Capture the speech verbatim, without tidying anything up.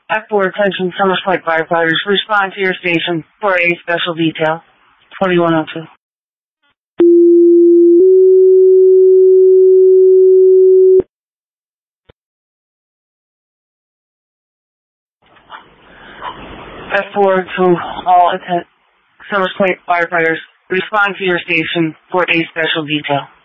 F four, attention, Summers Point firefighters. Respond to your station for a special detail. twenty-one oh two. F four to all atten- Summers Point firefighters. Respond to your station for a special detail.